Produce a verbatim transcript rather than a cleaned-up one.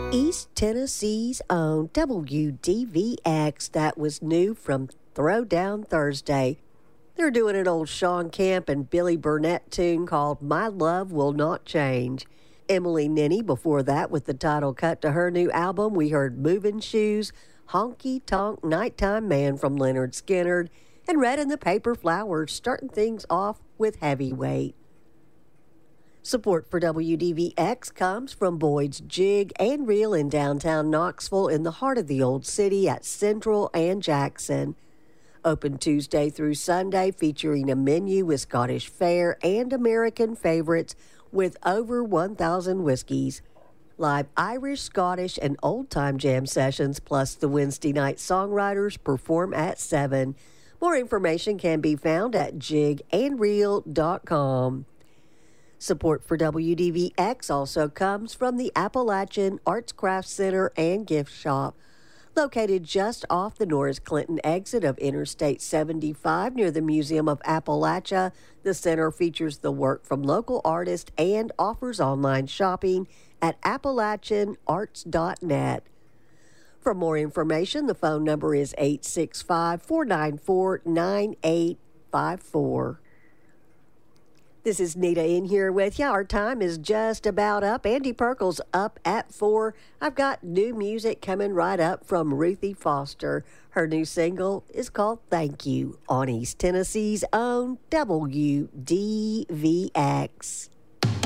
East Tennessee's own W D V X. That was new from Throwdown Thursday. They're doing an old Sean Camp and Billy Burnett tune called My Love Will Not Change. Emily Ninny before that with the title cut to her new album. We heard Moving Shoes, Honky Tonk Nighttime Man from Leonard Skinner, and Red in the Paper Flowers starting things off with Heavyweight. Support for W D V X comes from Boyd's Jig and Reel in downtown Knoxville in the heart of the Old City at Central and Jackson. Open Tuesday through Sunday, featuring a menu with Scottish fare and American favorites with over one thousand whiskeys. Live Irish, Scottish, and old-time jam sessions, plus the Wednesday night songwriters perform at seven. More information can be found at jig and reel dot com. Support for W D V X also comes from the Appalachian Arts Crafts Center and Gift Shop. Located just off the Norris Clinton exit of Interstate seventy-five near the Museum of Appalachia, the center features the work from local artists and offers online shopping at appalachian arts dot net. For more information, the phone number is eight six five, four nine four, nine eight five four. This is Nita in here with you. Our time is just about up. Andy Perkle's up at four. I've got new music coming right up from Ruthie Foster. Her new single is called Thank You on East Tennessee's own W D V X.